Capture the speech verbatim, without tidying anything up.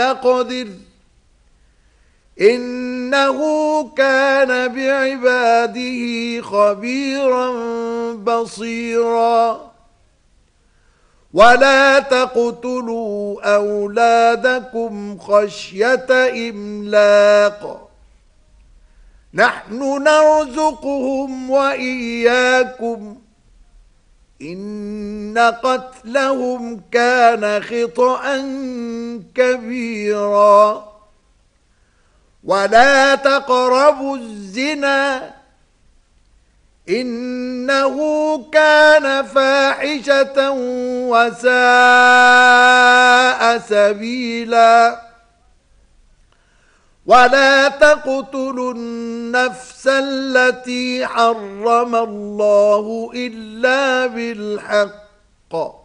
يقدر إنه كان بعباده خبيرا بصيرا ولا تقتلوا أولادكم خشية إملاق نحن نرزقهم وإياكم إن قتلهم كان خطأ كبيرا ولا تقربوا الزنا إنه كان فاحشة وساء سبيلا ولا تقتلوا النفس التي حرم الله إلا بالحق